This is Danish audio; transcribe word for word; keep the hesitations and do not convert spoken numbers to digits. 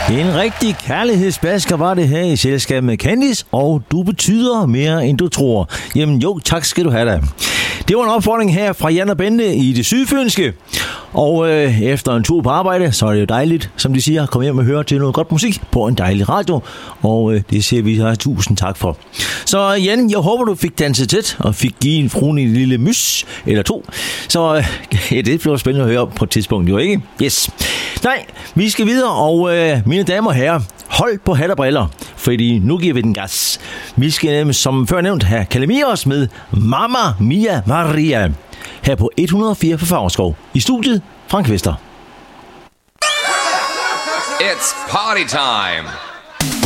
En rigtig kærlighedsbasker var det her i selskab med Candice, og du betyder mere, end du tror. Jamen jo, tak skal du have da. Det var en opfordring her fra Jan og Bente i det sydfynske. Og øh, efter en tur på arbejde, så er det jo dejligt, som de siger, at komme hjem og høre til noget godt musik på en dejlig radio. Og øh, det siger vi så tusind tak for. Så Jan, jeg håber, du fik danset tæt og fik givet en fruen en lille mys eller to. Så øh, ja, det bliver spændende at høre på et tidspunkt, jo ikke? Yes. Nej, vi skal videre, og øh, mine damer og herrer, hold på hat og briller, fordi nu giver vi den gas. Vi skal, som før nævnt, have Kalemiros med Mamma Mia Maria her på et hundrede og fire for Favrskov. I studiet, Frank Vester. It's party time.